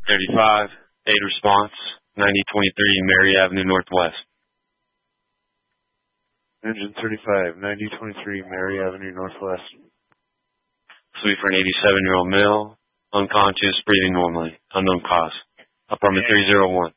35, 8 response, 9023 Mary Avenue Northwest. Engine 35, 9023 Mary Avenue Northwest. Suite for an 87-year-old male, unconscious, breathing normally, unknown cause. Apartment 301.